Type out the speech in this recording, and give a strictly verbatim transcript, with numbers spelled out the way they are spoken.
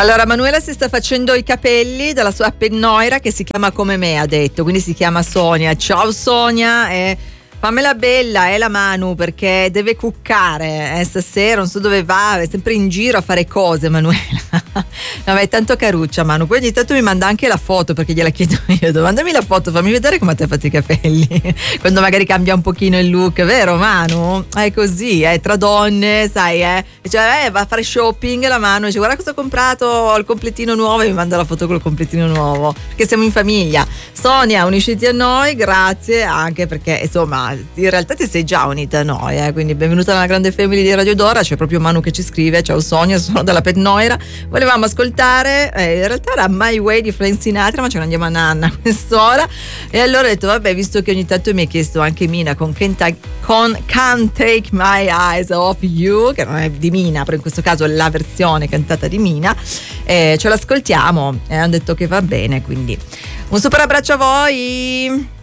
Allora, Manuela si sta facendo i capelli dalla sua pennoira che si chiama come me, ha detto, quindi si chiama Sonia. Ciao Sonia, e fammela bella, è la Manu, perché deve cuccare eh, stasera, non so dove va, è sempre in giro a fare cose Manuela. No, ma è tanto caruccia Manu, poi ogni tanto mi manda anche la foto perché gliela chiedo io, mandami la foto, fammi vedere come ti hai fatto i capelli, quando magari cambia un pochino il look, vero Manu? È così, eh, tra donne, sai, eh, cioè, eh va a fare shopping la Manu, dice guarda cosa ho comprato, ho il completino nuovo e mi manda la foto col completino nuovo, perché siamo in famiglia. Sonia, unisciti a noi, grazie, anche perché insomma in realtà ti sei già unita a noi, eh, quindi benvenuta nella grande family di Radio Dora. C'è proprio Manu che ci scrive: ciao Sonia, sono dalla pennoira, volevamo ascoltare, eh, in realtà era My Way di Frank Sinatra, ma ce ne andiamo a nanna a quest'ora, e allora ho detto vabbè, visto che ogni tanto mi hai chiesto anche Mina con Can't, Ta- con Can't Take My Eyes Off You, che non è di Mina, però in questo caso è la versione cantata di Mina, eh, ce l'ascoltiamo e hanno detto che va bene, quindi un super abbraccio a voi.